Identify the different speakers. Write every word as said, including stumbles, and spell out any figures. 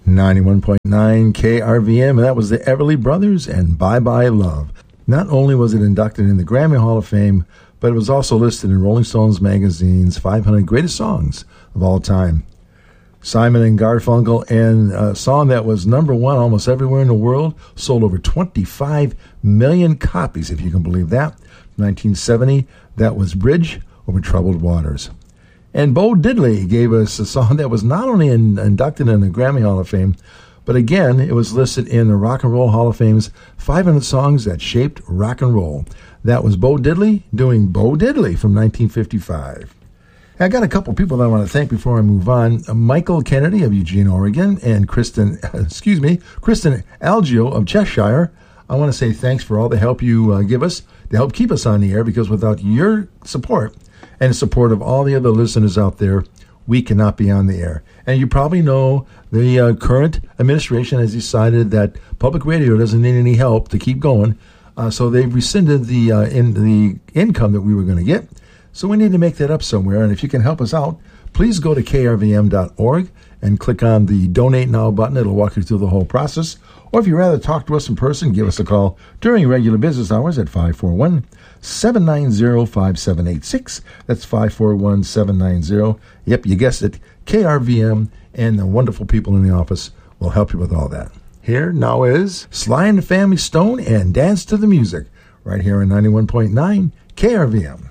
Speaker 1: ninety-one point nine K R V M, and that was the Everly Brothers and Bye Bye Love. Not only was it inducted in the Grammy Hall of Fame, but it was also listed in Rolling Stones magazine's five hundred Greatest Songs of All Time. Simon and Garfunkel, and a song that was number one almost everywhere in the world, sold over twenty-five million copies, if you can believe that. nineteen seventy, that was Bridge Over Troubled Waters. And Bo Diddley gave us a song that was not only in, inducted in the Grammy Hall of Fame, but again, it was listed in the Rock and Roll Hall of Fame's five hundred Songs That Shaped Rock and Roll. That was Bo Diddley doing Bo Diddley from nineteen fifty-five. I got a couple people that I want to thank before I move on. Uh, Michael Kennedy of Eugene, Oregon, and Kristen, excuse me, Kristen Algio of Cheshire. I want to say thanks for all the help you uh, give us to help keep us on the air, because without your support and the support of all the other listeners out there, we cannot be on the air. And you probably know the uh, current administration has decided that public radio doesn't need any help to keep going, uh, so they've rescinded the uh, in the income that we were going to get. So we need to make that up somewhere, and if you can help us out, please go to K R V M dot org and click on the Donate Now button. It'll walk you through the whole process. Or if you'd rather talk to us in person, give us a call during regular business hours at five four one, seven nine zero, five seven eight six. That's five four one, seven nine zero. Yep, you guessed it. K R V M and the wonderful people in the office will help you with all that. Here now is Sly and the Family Stone and Dance to the Music right here on ninety-one point nine K R V M.